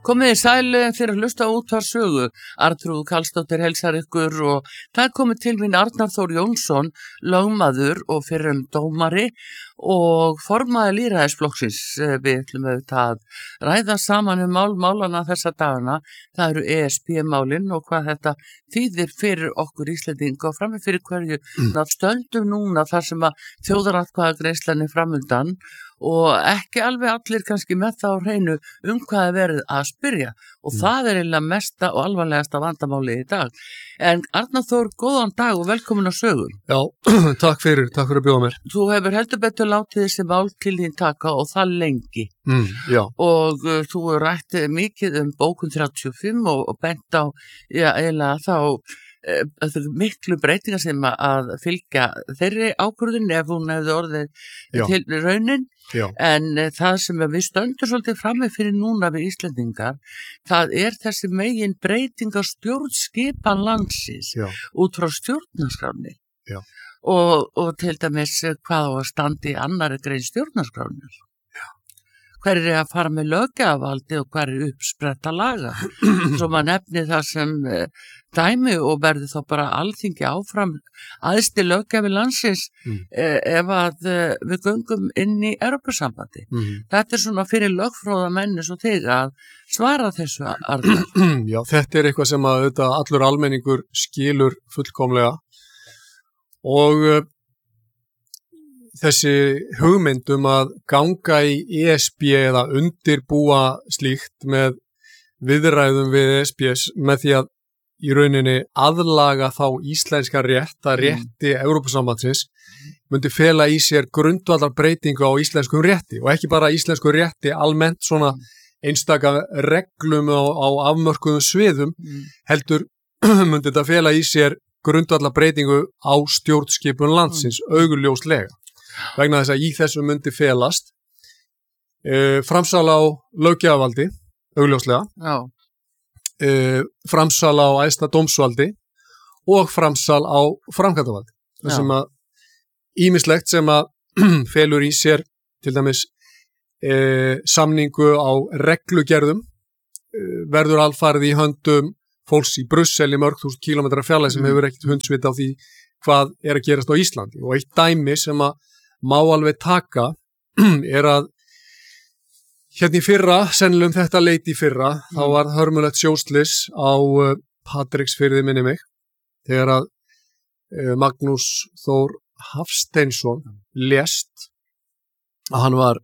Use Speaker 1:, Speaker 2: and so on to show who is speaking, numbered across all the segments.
Speaker 1: Komið í sæli fyrir að hlusta á Útvarpssögu. Arnþrúður Karlsdóttir heilsar ykkur og það komið til mín Arnar Þór Jónsson, lögmaður og fyrrum dómari og formaður lýðræðisflokksins. Við ætlum auðvitað að ræða saman málana þessa dagana. Það eru ESB-málin og hvað þetta þýðir fyrir okkur Íslendinga og frammi fyrir hverju stöndum núna þar sem að þjóðaratkvæðagreiðslan er framundan og ekki alveg allir kannski með það á hreinu hvað er verið að spyrja og það er eiginlega mesta og alvarlegasta vandamáli í dag. En Arnar Þór, góðan dag og velkomin á Sögu.
Speaker 2: Já, takk fyrir að bjóða mér.
Speaker 1: Þú hefur heldur betur látið þessi mál til þín taka og það lengi.
Speaker 2: Já.
Speaker 1: Og þú hefur rætt mikið bókun 35 og bent á eiginlega þá miklu breytingar sem að fylgja þeirri ákvörðun ef hún hefði orðið til raunin.
Speaker 2: Já.
Speaker 1: En það sem við stöndum svolítið frammi fyrir núna við Íslendingar, það er þessi megin breyting á stjórnskipan landsins út frá stjórnarskránni.
Speaker 2: Já.
Speaker 1: Og til dæmis hvað á að standa í annarri grein stjórnarskránni. Hver er að fara með löggjafarvaldi og hver er uppspretta laga. Svo maður nefni það sem dæmi og verði þá bara Alþingi áfram æðsti löggjafi landsins ef að við göngum inn í Evrópusambandi. Þetta er svona fyrir lögfróða menn eins og þig að svara þessu, Arnar.
Speaker 2: Já, þetta er eitthvað sem að allur almenningur skilur fullkomlega og þessi hugmynd að ganga í ESB eða undirbúa slíkt með viðræðum við ESB með því að í rauninni aðlaga þá íslenska rétti Evrópusambandsins myndi fela í sér grundvallar breytingu á íslenskum rétti og ekki bara íslenskum rétti almennt svona einstaka reglum á afmörkuðum sviðum heldur myndi þetta fela í sér grundvallar breytingu á stjórnskipun landsins auguljóslega. Vegna þess að í þessu myndi felast framsal á löggjafarvaldi, augljóslega, framsal á æðsta dómsvaldi og framsal á framkvæmdarvaldi. Það sem að ýmislegt sem að felur í sér til dæmis samningu á reglugerðum verður alfarið í höndum fólks í Brussel í mörg þúsund kílómetra fjarlægð sem hefur ekkert hundsvit á því hvað er að gerast á Íslandi. Og eitt dæmi sem að má alveg taka er að hérna í fyrra, sennilega þetta leiti í fyrra, þá var hörmulegt sjóslys á Patreksfirði minni mig, þegar að Magnús Þór Hafsteinsson lést að hann var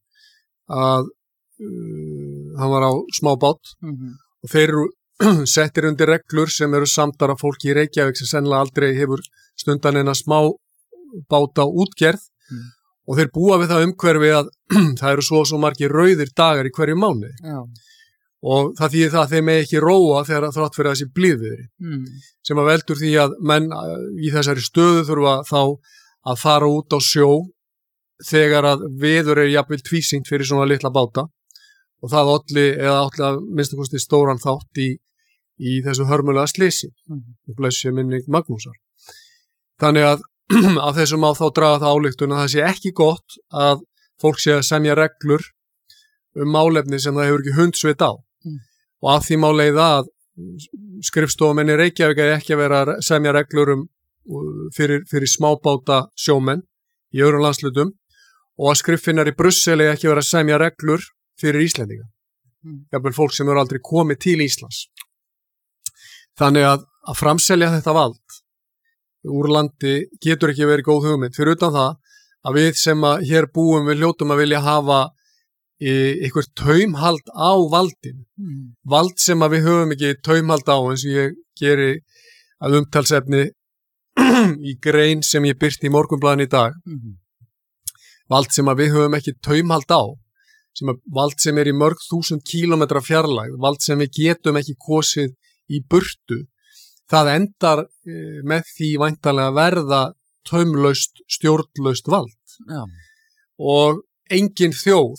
Speaker 2: á smábát og þeir eru settir undir reglur sem eru samdar af fólki í Reykjavík sem sennilega aldrei hefur stundan en að smábáta útgerð og þeir búa við það umhverfi að það eru svo margir rauðir dagar í hverju mánuði.
Speaker 1: Já.
Speaker 2: Og það þýðir það að þeim ekki róa þegar þrátt fyrir þessi blíðviðri sem að veldur því að menn í þessari stöðu þurfa þá að fara út á sjó þegar að veður er jafnvel tvísýnt fyrir svona litla báta og það olli að minnsta kosti stóran þátt í þessu hörmulega slysi og blessi minning Magnúsar. Þannig að af þessu má þá draga það ályktun að það sé ekki gott að fólk sé að semja reglur málefni sem það hefur ekki hundsvit á og af því má leiða að skrifstofumenn í Reykjavík er ekki að vera að semja reglur fyrir smábáta sjómenn í öðrum landslutum og að skriffinnar í Brussel er ekki að vera að semja reglur fyrir Íslendinga. Jafnvel fólk sem eru aldrei komið til Íslands. Þannig að framselja þetta vald úr landi getur ekki verið góð hugmynd fyrir utan það að við sem að hér búum við hljótum að vilja hafa eitthvað taumhald á valdinu. Vald sem að við höfum ekki taumhald á eins og ég geri að umtalsefni í grein sem ég birti í Morgunblaðinu í dag. Vald sem að við höfum ekki taumhald á, vald sem er í mörg þúsund kílómetra fjarlægð, vald sem við getum ekki kosið í burtu. Það endar með því væntanlega verða taumlaust, stjórnlaust vald.
Speaker 1: Já.
Speaker 2: Og engin þjóð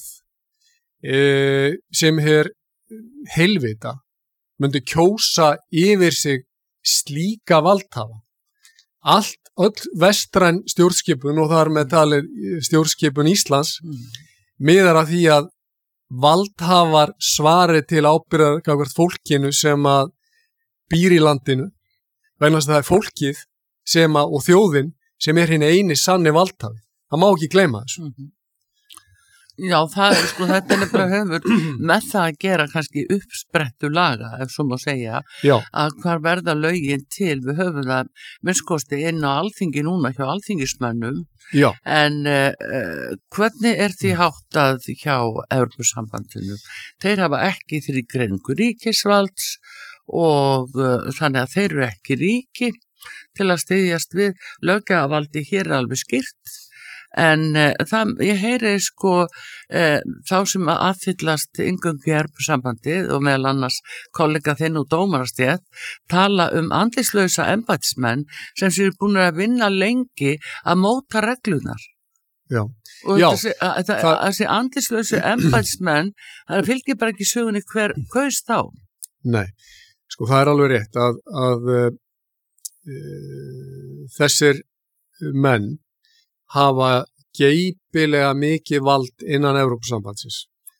Speaker 2: sem er heilvita myndi kjósa yfir sig slíka valdhafa. Öll vestræn stjórnskipun og þar með talið stjórnskipun Íslands miðar að því að valdhafar svari til ábyrgðar gagnvart fólkinu sem að býr í landinu, vegna þess að það er fólkið og þjóðin sem er hinn eini sanni valdhafi. Það má ekki gleyma þessu.
Speaker 1: Já, það er þetta er nefnilega höfur með það að gera kannski uppsprettu laga, ef svo má segja, að hvar verða lögin til, við höfum það minnskosti inn á Alþingi núna hjá alþingismönnum, en hvernig er því háttað hjá Evrópusambandinu? Þeir hafa ekki þrígreiningu ríkisvalds og þannig að þeir eru ekki ríki til að styðjast við löggjafarvaldi hér er alveg skýrt. En ég heyri þá sem aðfyllast inngöngu í Evrópusambandið og meðal annars kollega þinn og dómarastétt tala andlitslausa embættismenn sem séu búin að vinna lengi að móta reglunar.
Speaker 2: Já.
Speaker 1: Og þessi andlitslausu embættismenn, það fylgir bara ekki sögunni hver kaus þá.
Speaker 2: Nei, það er alveg rétt að þessir menn hafa geypilega mikið vald innan Evrópusambandsins.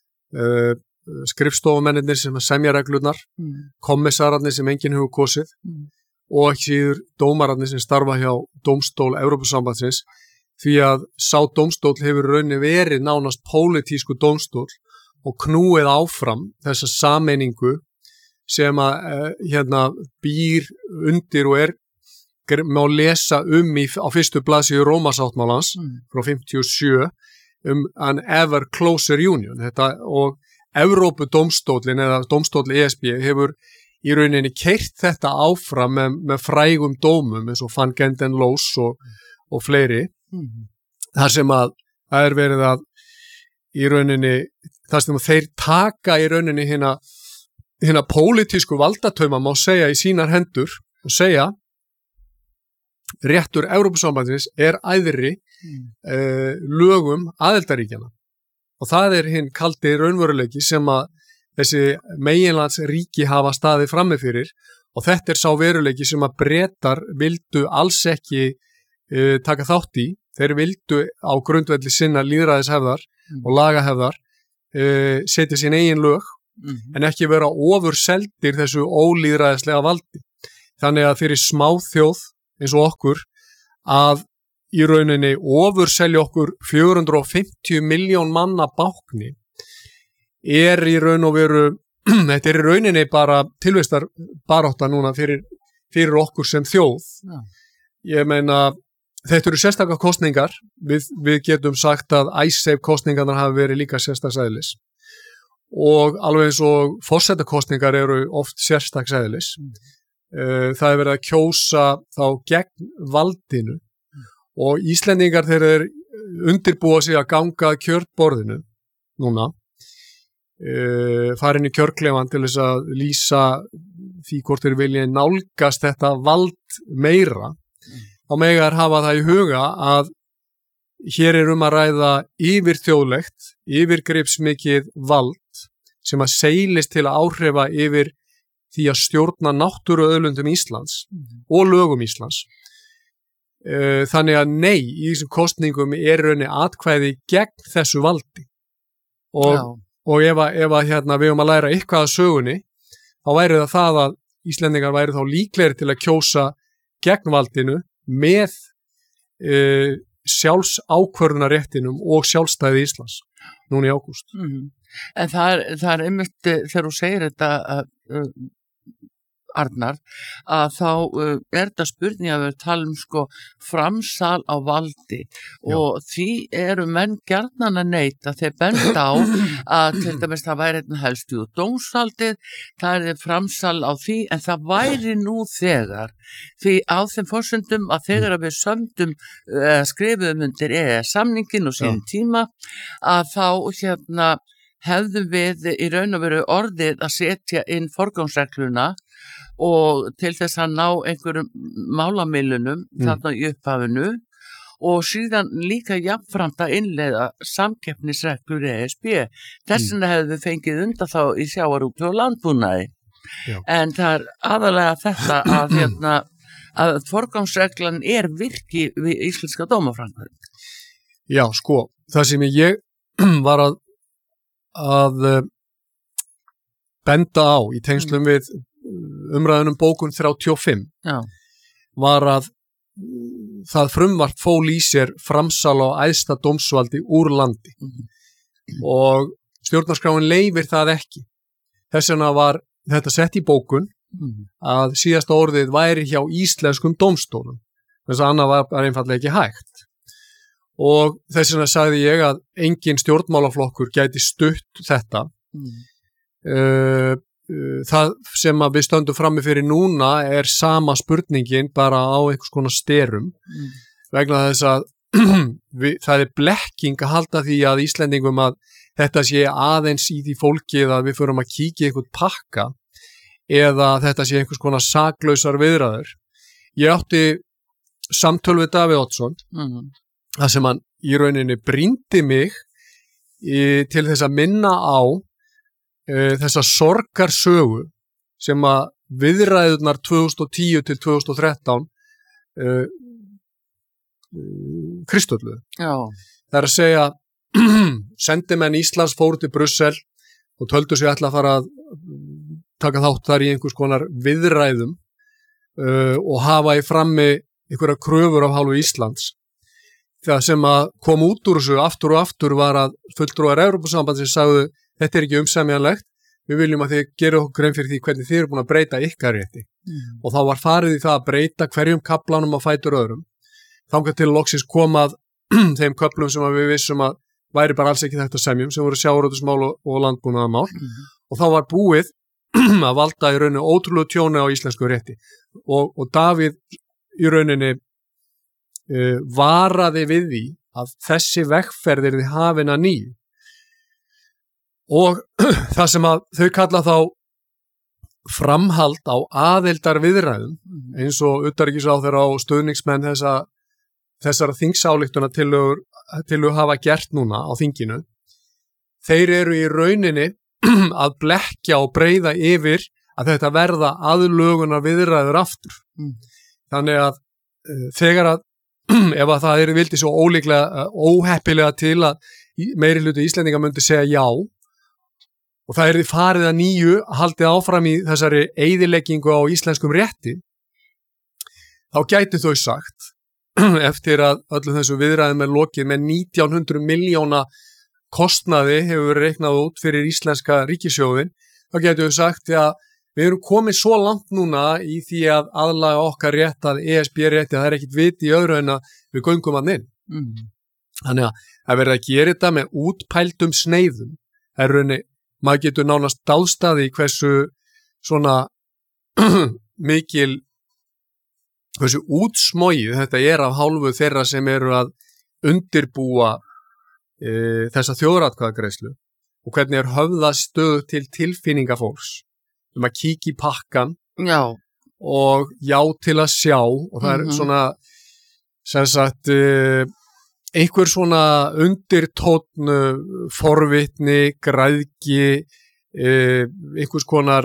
Speaker 2: Skrifstofumennirnir sem semja reglurnar, kommissararnir sem enginn hefur kosið og ekki síður dómararnir sem starfa hjá dómstól Evrópusambandsins, því að sá dómstól hefur rauninni verið nánast pólitísku dómstól og knúið áfram þessa sameiningu sem að býr undir og má lesa á fyrstu blaðsíðu Rómarsáttmálans frá 57 an ever closer union. Og Evrópudómstólinn eða dómstóll ESB hefur í rauninni keyrt þetta áfram með frægum dómum eins og Van Genden Loos og fleiri. Þar sem að það er verið að í rauninni, þar sem þeir taka í rauninni hina pólitísku valdatauma má segja í sínar hendur og segja réttur Evrópusambandsins er æðri lögum aðildarríkjanna og það er hinn kaldi raunveruleiki sem að þessi meginlandsríki hafa staðið frammi fyrir og þetta er sá veruleiki sem að Bretar vildu alls ekki taka þátt í. Þeir vildu á grundvelli sinna lýðræðishefðar og lagahefðar setja sín eigin lög en ekki vera ofurseldir þessu ólýðræðislega valdi. Þannig að fyrir smáþjóð eins og okkur að í rauninni ofurselja okkur 450 miljón manna bákni er í raun og veru, þetta er í rauninni bara tilvistar barátta núna fyrir okkur sem þjóð. Ég meina, þetta eru sérstakar kosningar, við getum sagt að ICE kosningarnar hafi verið líka sérstaks eðlis og alveg eins og forsetakosningar eru oft sérstaks eðlis. Það er verið að kjósa þá gegn valdinu og Íslendingar þeir eru undirbúa sig að ganga að kjörborðinu núna, fara inn í kjörklefan til þess að lýsa því hvort þeir vilja nálgast þetta vald meira. Þá mega þær hafa það í huga að hér er að ræða yfirþjóðlegt, yfirgripsmikið vald sem að seilist til að áhrifa yfir því að stjórna náttúruauðlundum Íslands og lögum Íslands. Þannig að nei, í þessum kosningum er rauninni atkvæði gegn þessu valdi. Og ef við höfum að læra eitthvað að sögunni, þá væri það að Íslendingar væri þá líklegri til að kjósa gegn valdinu með sjálfsákvörðunarréttinum og sjálfstæði Íslands núna í ágúst.
Speaker 1: En það er einmitt þegar þú segir þetta Arnar, að þá er þetta spurning að við talum framsal á valdi og því eru menn gjarnan að neita þeir benda á að til dæmis það væri einn helst út dómsvaldið, það er framsal á því en það væri nú þegar því á þeim forsendum að þegar við sömdum skrifuðum undir samningin og sín tíma að þá hefðum við í raun og veru orðið að setja inn forgangsregluna og til þess að ná einhverjum málamilunum þarna í upphafinu og síðan líka jafnframt að innleiða samkeppnisreglur ESB. Þess vegna hefðum við fengið undan þá í sjávarútvegi og landbúnaði. En það er aðalega þetta að forgangsreglan er virki við íslenska dómaframkvæmd.
Speaker 2: Já, það sem ég var að benda á í tengslum við umræðunum bókun 35 var að það frumvarp fól í sér framsal á æðsta dómsvaldi úr landi og stjórnarskráin leyfir það ekki. Þess vegna var þetta sett í bókun að síðasta orðið væri hjá íslenskum dómstólum. Þess að annað var einfaldlega ekki hægt. Og þess vegna sagði ég að engin stjórnmálaflokkur gæti stutt þetta. Það sem að við stöndum frammi fyrir núna er sama spurningin bara á einhvers konar sterum vegna þess að það er blekking að halda því að Íslendingum að þetta sé aðeins í því fólkið að við förum að kíkja einhvern pakka eða þetta sé einhvers konar saklausar viðræður. Ég átti samtöl við Davíð Oddsson þar sem hann í rauninni brýndi mig til þess að minna á þessa sorgarsögu sem að viðræðurnar 2010 til 2013 kristölluðu. Það er að segja sendimenn Íslands fóru til Brussel og töldu sig ætla að fara að taka þátt þar í einhvers konar viðræðum og hafa í frammi einhverja kröfur af hálfu Íslands. Það sem að kom út úr þessu aftur og aftur var að fulltrúar Evrópusambandsins sagðu þetta er ekki umsemjanlegt, við viljum að þið gerir okkur grein fyrir því hvernig þið eru búin að breyta ykkar rétti. Og þá var farið í það að breyta hverjum kaflanum á fætur öðrum. Þangað til loksins komað þeim köflum sem við vissum að væri bara alls ekki þetta semjum, sem voru sjávarútvegsmál og landbúnaðarmál. Og þá var búið að valda í rauninni ótrúlegu tjóni á íslensku rétti. Og Davíð í rauninni varaði við því að þessi vegferð yrði hafin að nýju. Og það sem að þau kalla þá framhald á aðildar viðræðum eins og utanríkisráðherra og stuðningsmenn þessara þingsályktuna tillögu hafa gert núna á þinginu. Þeir eru í rauninni að blekkja og breiða yfir að þetta verða aðlögunar viðræður aftur. Þannig að þegar að ef að það vildi svo óheppilega til að meiri hluti Íslendinga myndi segja já og það yrði farið að nýju haldið áfram í þessari eyðileggingu á íslenskum rétti, þá gæti þau sagt, eftir að öllum þessum viðræðum er lokið með 1900 milljóna kostnaði hefur verið reiknað út fyrir íslenska ríkissjóðin, þá gæti þau sagt að við erum komið svo langt núna í því að aðlaga okkar rétt að ESB-rétti, það er ekkit vit í öðru en að við göngum hann inn. Þannig að það verður að gera þetta með útpældum sneiðum. Það er rauninni maður getur nánast dáðstaði hversu svona hversu útsmogið þetta er af hálfu þeirra sem eru að undirbúa þessa þjóðaratkvæðagreiðslu og hvernig er höfðað stöðu til tilfinninga fólks að kíkja í pakkan og já til að sjá og það er svona sem sagt einhver svona undirtónn forvitni, græðgi, einhvers konar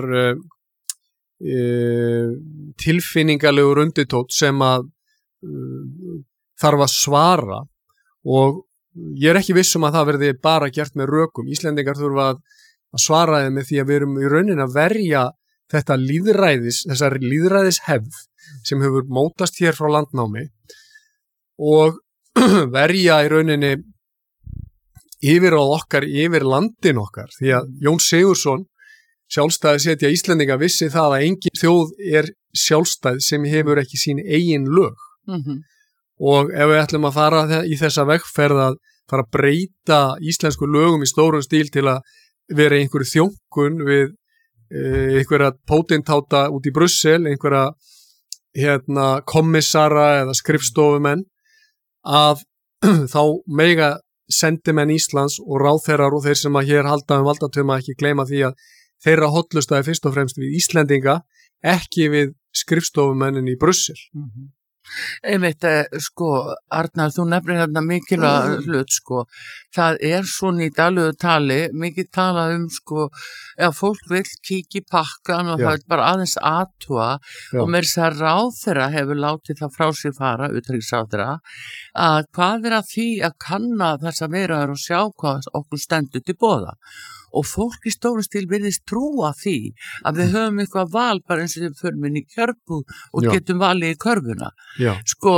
Speaker 2: tilfinningalegur undirtónn sem að þarf að svara og ég er ekki viss um að það verði bara gert með rökum. Íslendingar þurfa að svara þeim með því að við erum í rauninni að verja þetta þessar lýðræðishefð sem hefur mótast hér frá landnámi og verja í rauninni yfir á okkar, yfir landin okkar því að Jón Sigurðsson sjálfstæði setja Íslendinga vissi það að engin þjóð er sjálfstæð sem hefur ekki sín eigin lög og ef við ætlum að fara í þessa vegferð að fara að breyta íslensku lögum í stórum stíl til að vera einhverju þjónkun við einhverja pótintáta út í Brussel, einhverja kommissara eða skrifstofumenn að þá mega sendimenn Íslands og ráðherrar og þeir sem að hér halda valdatöfum að ekki gleyma því að þeirra hotlustaði fyrst og fremst við Íslendinga, ekki við skrifstofumennin í Brussel.
Speaker 1: Einmitt, sko, Arnar, þú nefnir hérna mikilvæga hlut, sko. Það svona í daglegu tali, mikið talað sko, ef fólk vill kíkja í pakkan og það er bara aðeins athuga og meira þess að ráðherra hefur látið það frá sér fara, utanríkisráðherra, að hvað að því að kanna þessa viðræður og sjá hvað okkur stendur til boða. Og fólk í stórum stíl virðist trúa því að við höfum eitthvað val bara eins og við förum inn í kjörbúð og getum valið í körfuna. Sko,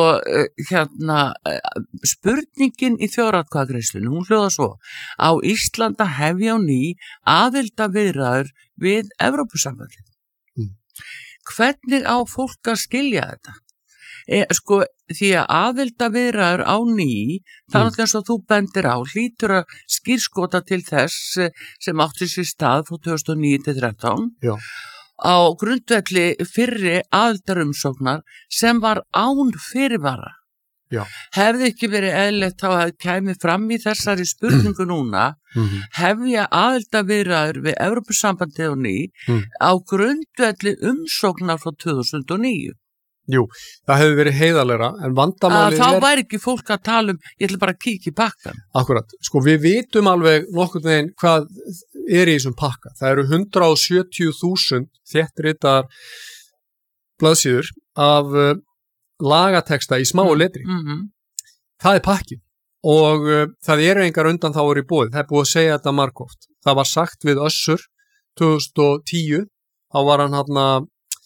Speaker 1: spurningin í þjóðaratkvæðagreiðslunni, hún hljóðar svo: á Íslandi að hefja á ný aðildarviðræður við Evrópusambandið. Hvernig á fólk að skilja þetta? Sko, því að aðildarviðræður á ný, það er eins og þú bendir á, hlýtur að skírskota til þess sem átti sér stað frá 2009-13 á grundvelli fyrri aðildarumsóknar sem var án fyrirvara. Hefði ekki verið eðlilegt þá að kæmi fram í þessari spurningu núna, hefja aðildarviðræður við Evrópusambandið á ný á grundvelli umsóknar frá 2009.
Speaker 2: Jú, það hefur verið heiðarlegra, en vandamálið
Speaker 1: þá væri ekki fólk að tala ég ætla bara að kíkja í pakkan.
Speaker 2: Akkurat, sko við vitum alveg nokkurn veginn hvað í þessum pakka. Það eru 170.000 þéttritar blaðsíður af lagateksta í smáu letri. Það er pakki og það eru engar undanþágur í boði. Það er búið að segja þetta margoft. Það var sagt við Össur 2010, þá var hann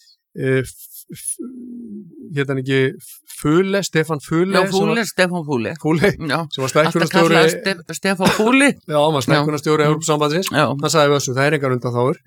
Speaker 2: hérna ekki Fule, Stefán Fule.
Speaker 1: Stefán Fule.
Speaker 2: Sem var stækkunarstjóri.
Speaker 1: Stefán Fule.
Speaker 2: Já, hann var stækkunarstjóri Evrópusambandsins. Hann sagði við Össur, það er engar undanþágur.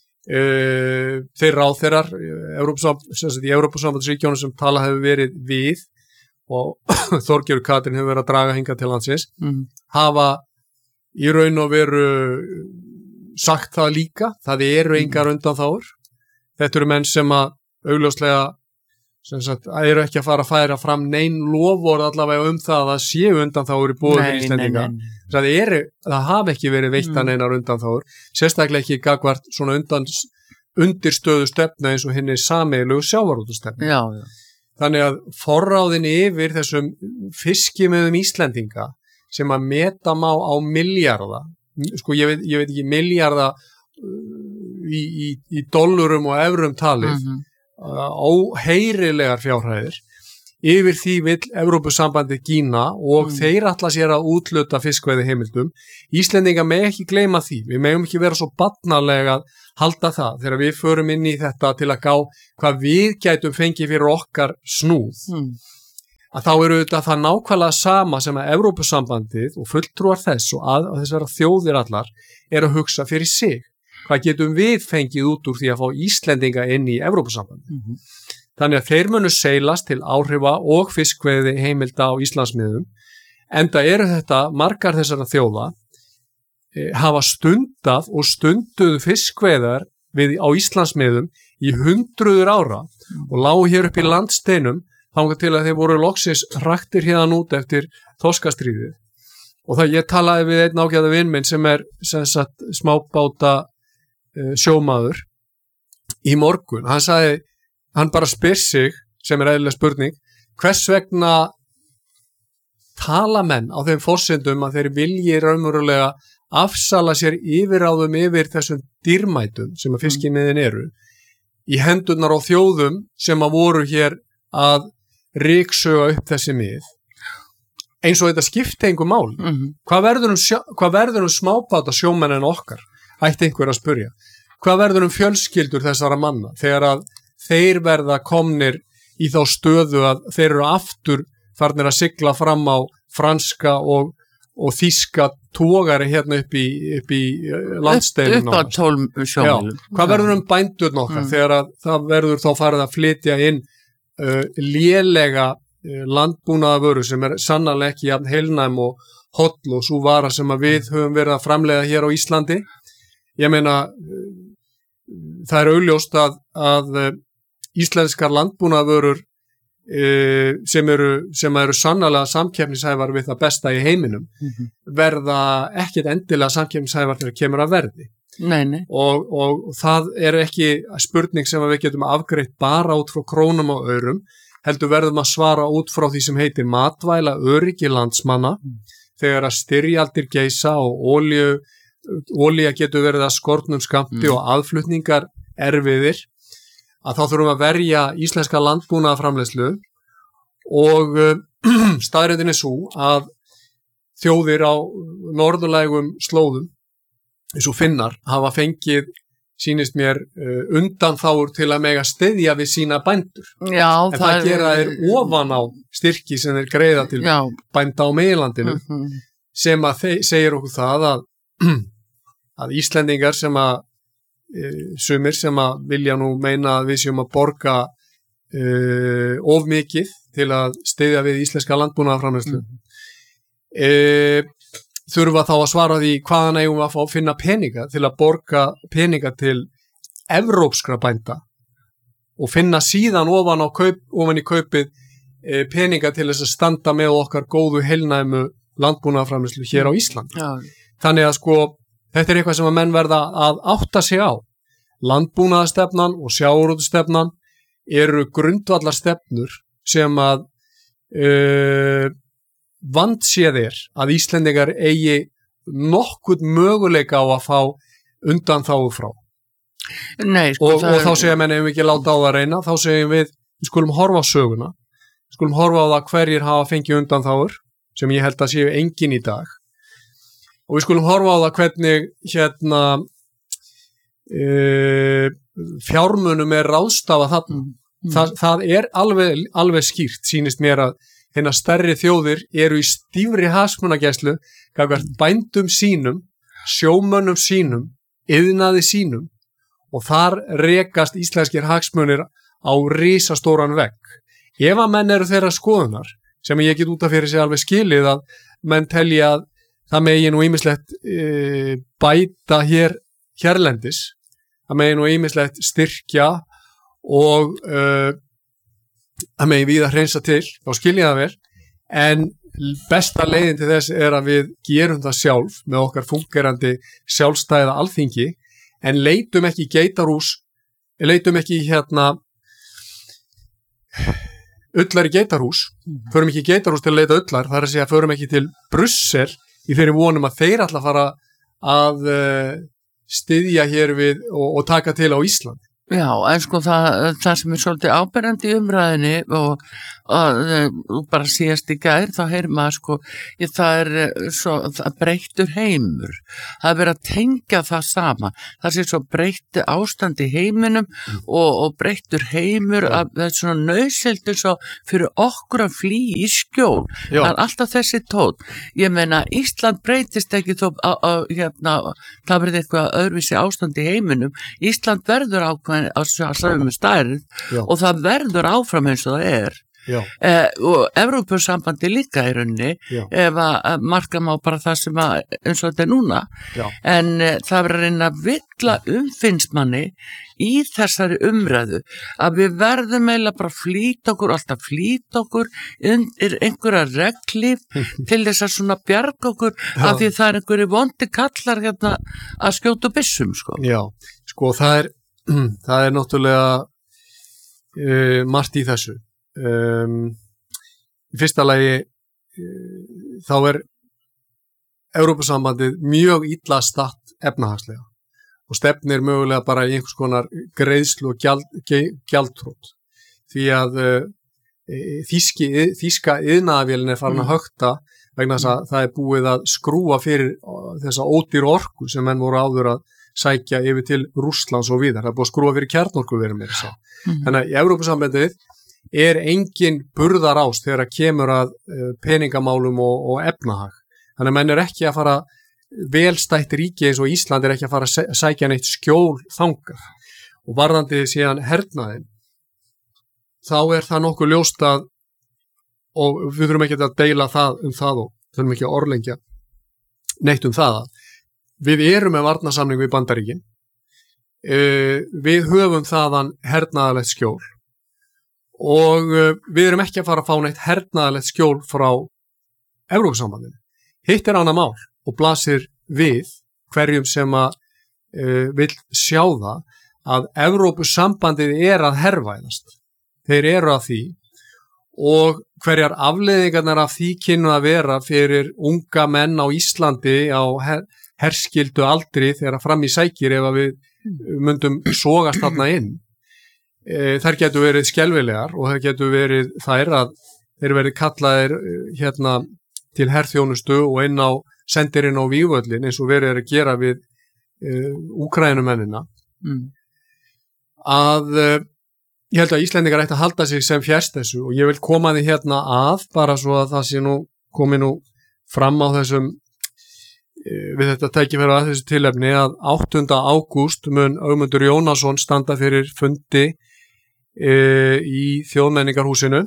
Speaker 2: Þeir ráðherrar í Evrópusambandsríkjónum sem tala hefur verið við og Þorgerður Katrín hefur verið að draga hingað til landsins, hafa í raun og veru sagt það líka, það eru engar undanþágur. Þetta eru menn sem að augljóslega eru ekki að færa fram nein lofvörð allavega það að séu undanþágur í boði fyrir Íslendinga. Það hafi ekki verið veittar neinar undanþágur, sérstaklega ekki gagnvart svona undirstöðu stefnu eins og hinni sameiginlegu sjávarútvegsstefnu. Þannig að forráðin yfir þessum fiskimiðum Íslendinga sem að meta má á milljarða, sko ég veit ekki milljarða í dollurum og evrum talið, óheyrilegar fjárhæðir, yfir því vill Evrópusambandið gína og þeir ætla sér að útluta fiskveiði heimildum. Íslendinga með ekki gleyma því, við megum ekki vera svo barnalega að halda það þegar við förum inn í þetta til að gá hvað við gætum fengið fyrir okkar snúð. Að þá eru þetta það nákvæmlega sama sem að Evrópusambandið og fulltrúar þess og að þessara þjóðir allar að hugsa fyrir sig. Hvað getum við fengið út úr því að fá Íslendinga inn í Evrópusambandið? Þannig að þeir munu seilast til áhrifa og fiskveiði heimilda á Íslandsmiðum, enda þetta margar þessara þjóða hafa stundað og stunduðu fiskveiðar á Íslandsmiðum í hundruður ára og lágu hér upp í landsteinum þangað til að þeir voru loksins hraktir hérna út eftir þorskastríðið. Og það ég talaði við einn ágæða vin minn sem smábáta sjómaður í morgun. Hann sagði, hann bara spyr sig, sem eðlileg spurning, hvers vegna tala menn á þeim forsendum að þeir vilji raunverulega afsala sér yfirráðum yfir þessum dýrmætum sem að fiskimiðin eru í hendurnar á þjóðum sem að voru hér að ryksuga upp þessi mið. Eins og þetta skipti engu mál. Hvað verður smábáta sjómenn en okkar? Ætti einhver að spyrja. Hvað verður fjölskyldur þessara manna þegar að þeir verða komnir í þá stöðu að þeir eru aftur farnir að sigla fram á franska og þýska togari hérna upp í landsteinum.
Speaker 1: Upp á 12 sjómilum.
Speaker 2: Hvað verður bændurinn okkar þegar að það verður þá farið að flytja inn lélega landbúnaðarvöru sem sannarlega ekki jafn heilnæm og holl og svo vara sem að við höfum verið að framleiða hér á Íslandi. Ég meina, það augljóst að íslenskar landbúnaðarvörur sem eru sannarlega samkeppnishæfar við það besta í heiminum verða ekkert endilega samkeppnishæfar þegar kemur að verði.
Speaker 1: Nei.
Speaker 2: Og það ekki spurning sem við getum afgreitt bara út frá krónum og aurum, heldur verðum að svara út frá því sem heitir matvæla öryggi landsmanna þegar að styrjaldir geisa og olía getur verið að skornum skammti og aðflutningar erfiðir, að þá þurfum að verja íslenska landbúnaðarframleiðslu og staðreyndin er sú að þjóðir á norðurlægum slóðum eins og Finnar hafa fengið, sýnist mér, undanþágur til að mega styðja við sína bændur.
Speaker 1: Já,
Speaker 2: en það gera þeir ofan á styrki sem þeir greiða til bænda á meginlandinu, sem að segir okkur það að Íslendingar sem að sumir sem að vilja nú meina að við séum að borga of mikið til að styðja við íslenska landbúnaðarframleiðslu, þurfa þá að svara því hvaðan eigum við að fá að finna peninga til að borga peninga til evrópskra bænda og finna síðan ofan í kaupið peninga til þess að standa með okkar góðu heilnæmu landbúnaðarframleiðslu hér á Íslandi.
Speaker 1: Já.
Speaker 2: Þannig að sko þetta er eitthvað sem að menn verða að átta sig á. Landbúnaðarstefnan og sjávarútvegsstefnan eru grundvallarstefnur sem að vandséð að Íslendingar eigi nokkurn möguleika á að fá undanþágu frá.
Speaker 1: Nei, sko,
Speaker 2: og þá segja menn ef við ekki láta á það reyna, þá segjum við skulum horfa á söguna, skulum horfa á það hverjir hafa fengið undanþágur, sem ég held að séu engin í dag, og við skulum horfa á það hvernig fjármunum er ráðstafað þarna. Það er alveg skýrt, sýnist mér að hinnar stærri þjóðir eru í stífri hagsmunagæslu gagnvart bændum sínum, sjómönnum sínum, iðnaði sínum, og þar rekast íslenskir hagsmunir á risastóran vegg. Ef að menn eru þeirra skoðunar, sem ég get út af fyrir sig alveg skilið að menn telja að það megi nú ýmislegt bæta hérlendis, það megi nú ýmislegt styrkja og að megi við að hreinsa til, þá skilja það vel, en besta leiðin til þess er að við gerum það sjálf með okkar fungerandi sjálfstæða alþingi, en leitum ekki geitarhús, leitum ekki ullar í geitarhús, förum ekki í geitarhús til að leita ullar, það er að segja förum ekki til Brussel í þeirri vonum að þeir ætla að fara að styðja hér við og taka til á Íslandi.
Speaker 1: Já, en sko það sem er svolítið áberandi í umræðinni og bara síðast í gær, þá heyrir maður sko, það breyttur heimur. Það er verið að tengja það sama. Það sé svo breytti ástand í heiminum og breyttur heimur, það er svona nauðsynlegt svo fyrir okkur að flýja í skjól. Já. Það er alltaf þessi tónn. Ég meina, Ísland breytist ekki þó það verið eitthvað öðruvísi ástand í heiminum. Ísland verður ákveðin á sömu stærð og það verður áfram eins og það er. Og Evrópusambandi líka í rauninni ef að marka má bara það sem eins og þetta er núna. En það verður að reyna að villa finnst manni í þessari umræðu að við verðum eiginlega bara alltaf flýta okkur undir einhverja reglíf til þess að svona bjarga okkur af því það er einhverju vondi kallar að skjóta byssum sko.
Speaker 2: Já, sko það er náttúrulega margt í þessu. Í fyrsta lagi þá er Evrópusambandið mjög illa statt efnahagslega og stefnir mögulega bara í einhvers konar greiðslu og gjaldþrot því að þýska iðnaðarvélin er farin að hökta vegna þess að það er búið að skrúa fyrir þessa ódýru orku sem menn voru áður að sækja yfir til Rússlands og víðar. Það er búið að skrúa fyrir kjarnorkuverum meira svo. Þannig að í Evrópusambandið er engin burðarás þegar að kemur að peningamálum og efnahag. Þannig að menn er ekki að fara velstætt ríki eins og Ísland er ekki að fara að sækja neitt skjól þangað. Og varðandi síðan hernaðin, þá er það nokkuð ljóst að, og við þurfum ekki að deila það og þurfum ekki að orðlengja neitt það að við erum með varnarsamning við Bandaríkin, við höfum þaðan hernaðarlegt skjól og við erum ekki að fara að fá neitt hernaðarlegt skjól frá Evrópusambandinu. Hitt er annað mál og blasir við hverjum sem að vill sjá það að Evrópusambandið er að hervæðast. Þeir eru að því og hverjar afleiðingarnar af því kynnu að vera fyrir unga menn á Íslandi á herskildu aldri þegar fram í sækir ef að við myndum sogast þarna inn. Þær getur verið skelfilegar og þær getur verið þær að þeir verið kallaðir til herþjónustu og sendir inn á vígvöllin eins og verið að gera við Úkrænumennina. Ég held að Íslendingar ætti að halda sig sem fjærst þessu og ég vil koma því að bara svo að það sé komi fram á þessum við þetta tækifæri að þessu tilefni að 8. ágúst mun Ögmundur Jónasson standa fyrir fundi í Þjóðmenningarhúsinu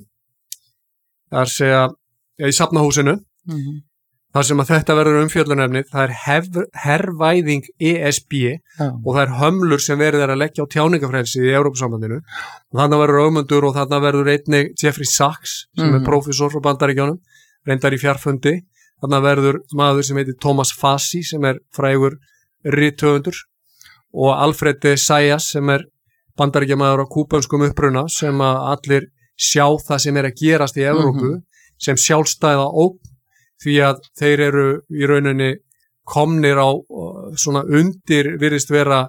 Speaker 2: í Safnahúsinu þar sem að þetta verður umfjöllunefnið, það er hervæðing ESB og það er hömlur sem verið að leggja á tjáningafrelsið í Evrópusambandinu og þarna verður Ögmundur og þarna verður einnig Jeffrey Sachs sem er prófessor frá Bandaríkjunum, reyndar í fjarfundi, þarna verður maður sem heitir Thomas Fassi sem er frægur rithöfundur og Alfred de Zayas sem er Bandaríkjamaður á kúbönskum uppruna sem að allir sjá það sem er að gerast í Evrópu sem sjálfstæða ógn því að þeir eru í rauninni komnir á svona undir virðist vera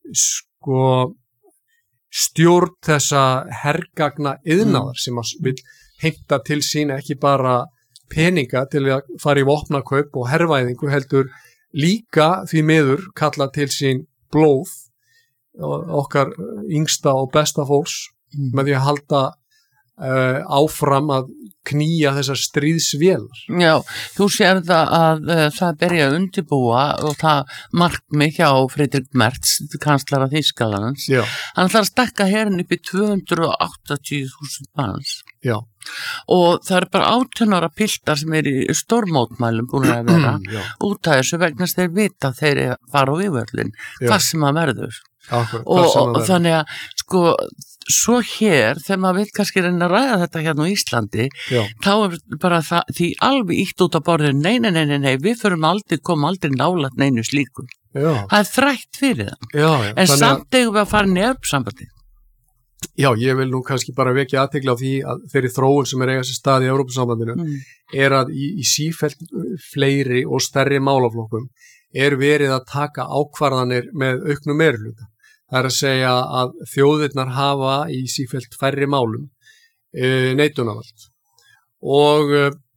Speaker 2: stjórn þessa hergagna iðnaðar sem vil heimta til sín ekki bara peninga til að fara í vopnakaup og hervæðingu heldur líka því miður kalla til sín blóð okkar yngsta og besta fólks með því að halda áfram að knýja þessar stríðsvélar. Já,
Speaker 1: þú sér það að það byrja að undirbúa og það markmið hjá Friedrich Merz, kanslara Þýskalands. Hann ætlar að stakka herinn upp í 280.000 manns.
Speaker 2: Já.
Speaker 1: Og það er bara 18 ára piltar sem er í stórmótmælum búin að vera út af þessu vegna þeir vita þeir fara á vígvöllin, hvað sem að verður. Og þannig að svo hér þegar maður vil kannski reyna að ræða þetta hérna á Íslandi þá er bara því alveg ítt út á borðinu nei, við komum aldrei nálægt neinu slíku. Það er þrætt fyrir það. En samt eigum við að fara inn í Evrópusambandið.
Speaker 2: Já, ég vil nú kannski bara vekja athygli á því að þeirri þróun sem er eiga sér stað í Evrópusambandinu er að í sífellt fleiri og stærri málaflokkum er verið að taka ákvarðanir með auknum meirihluta. Það er að segja að þjóðirnar hafa í sífellt færri málum neitunarvald og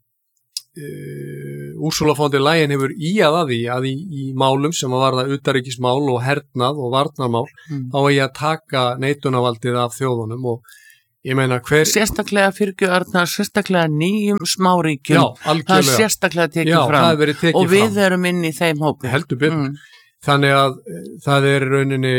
Speaker 2: Ursula von der Leyen hefur íað að því að í málum sem að varða utanríkismál og hernað og varnarmál þá eigi að taka neitunarvaldið af þjóðunum og ég meina
Speaker 1: sérstaklega sérstaklega nýjum smáríkjum það er sérstaklega tekið fram og við erum inn í þeim hópi.
Speaker 2: Heldur betur. Þannig að það er rauninni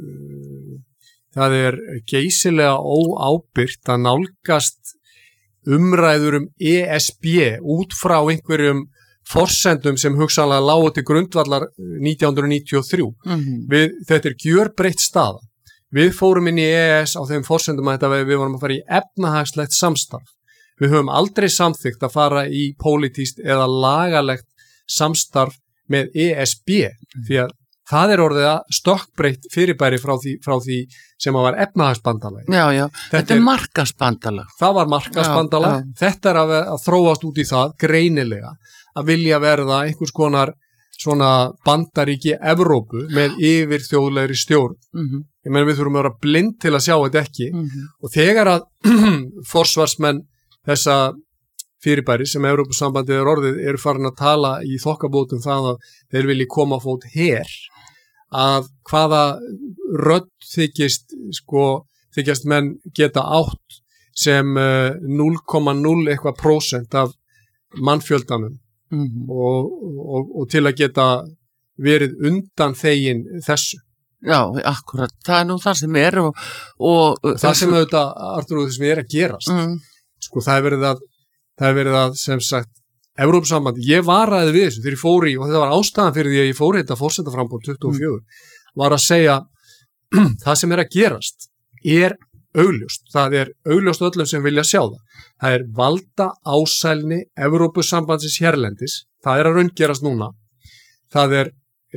Speaker 2: það er geysilega óábyrgt að nálgast umræður ESB út frá einhverjum forsendum sem hugsanlega lágu til grundvallar 1993. Þetta er gjörbreytt staða. Við fórum inn í EES á þeim forsendum að við vorum að fara í efnahagslegt samstarf. Við höfum aldrei samþykkt að fara í pólitískt eða lagalegt samstarf með ESB því að það er orðið að stokkbreytt fyrirbæri frá því sem að var efnahagsbandalag.
Speaker 1: Já, þetta er markaðsbandalag.
Speaker 2: Það var markaðsbandalag. Þetta er að þróast út í það greinilega að vilja verða einhvers konar svona bandaríki Evrópu með yfirþjóðlegri stjórn. Ég meina við þurfum að vera blind til að sjá þetta ekki og þegar að forsvarsmenn þessa fyrirbæri sem Evrópusambandið er orðið eru farin að tala í þokkabótum það að þeir vilji koma á fót her að hvaða rödd þykjast menn geta átt sem 0,0 eitthvað % af mannfjöldanum og til að geta verið undan þegin þessu.
Speaker 1: Já, akkurat, það er nú það sem er og
Speaker 2: það sem auðvitað, Artur, það sem er að gerast það er verið að sem sagt Evrópusamband, ég varaði við þessu þegar ég fór í, og þetta var ástæðan fyrir því að ég fór í þetta forsetaframboð 24, var að segja það sem er að gerast er augljóst, það er augljóst öllum sem vilja sjá það er valda ásælni Evrópusambandsins hérlendis, það er að raungerast núna, það er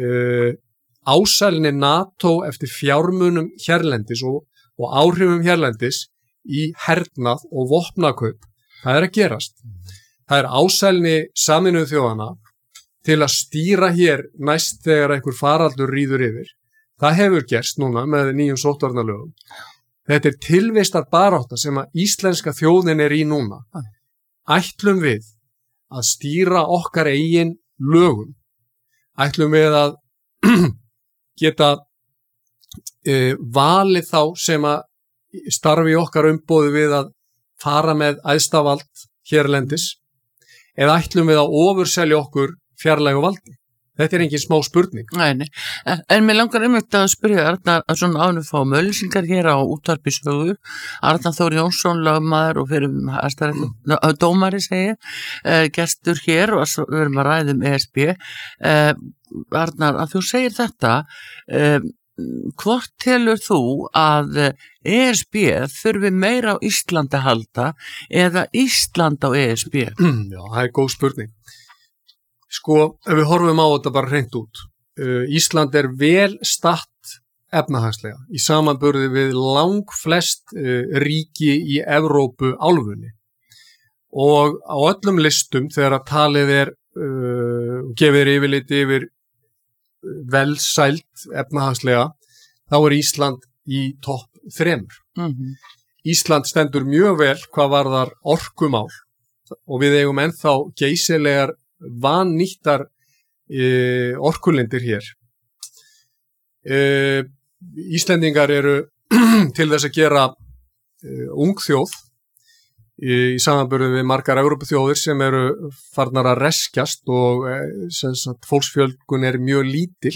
Speaker 2: ásælni NATO eftir fjármunum hérlendis og áhrifum hérlendis í hernað og vopnakaup Það er að gerast. Það er ásælni Sameinuðu þjóðanna til að stýra hér næst þegar einhver faraldur ríður yfir. Það hefur gerst núna með nýjum sóttvarnalögum. Þetta er tilvistar barátta sem að íslenska þjóðin er í núna. Ætlum við að stýra okkar eigin lögum? Ætlum við að geta valið þá sem að starfi okkar umboði við að fara með æðsta vald hérlendis, eða ætlum við að ofurselja okkur fjarlægu valdi? Þetta er engin smá spurning.
Speaker 1: Nei. En mér langar einmitt að spyrja Arnar að svona ánum fá möguleysningar hér á Útvarpi Sögu. Arnar Þór Jónsson, lögmaður og fyrir dómari segi, gestur hér og við erum að ræða ESB. Arnar, að þú segir þetta, hvort telur þú að ESB þurfi meira á Íslandi að halda eða Ísland á ESB?
Speaker 2: Já, það er góð spurning. Sko, ef við horfum á þetta bara hreint út, Ísland er vel statt efnahagslega í samanburði við langflest ríki í Evrópu álfunni og á öllum listum þegar að talið er gefið yfirlit yfir velsæld efnahagslega, þá er Ísland í topp 3. Ísland stendur mjög vel hvað varðar orkumál og við eigum ennþá geysilegar vannýttar orkulindir hér. Íslendingar eru til þess að gera ung þjóð í samanburði við margar Evrópuþjóðir sem eru farnar að reskjast og fólksfjölgun er mjög lítil.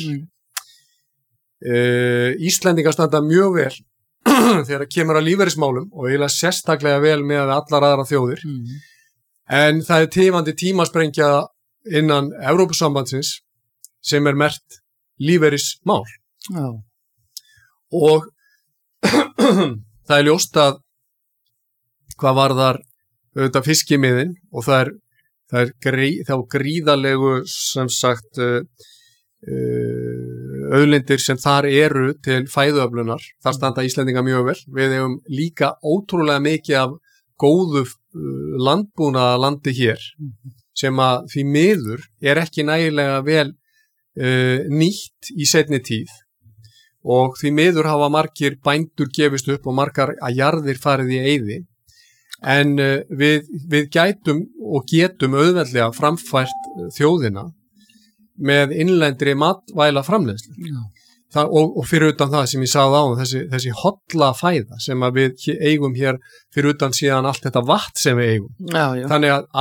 Speaker 2: Íslendingar standa mjög vel þegar kemur að lífeyrismálum og eiginlega sérstaklega vel með allar aðra þjóðir. En það er tifandi tímasprengja innan Evrópusambandsins sem er merkt lífeyrismál.
Speaker 1: Já.
Speaker 2: Og það er ljóst að hvað varðar auðvitað fiskimiðin og það er gríðalegu sem sagt auðlindir sem þar eru til fæðuöflunar. Þar standa Íslendingar mjög vel. Við eigum líka ótrúlega mikið af góðu landbúnaða landi hér sem að því miður er ekki nægilega vel nýtt í seinni tíð og því miður hafa margir bændur gefist upp og margar að jarðir farið í eyði. En við gætum og getum auðveldlega framfært þjóðina með innlendri matvæla framleiðslu. Og fyrir utan það sem ég sagði á þessi holla fæða sem að við eigum hér fyrir utan síðan allt þetta vatn sem við eigum.
Speaker 1: Já.
Speaker 2: Þannig að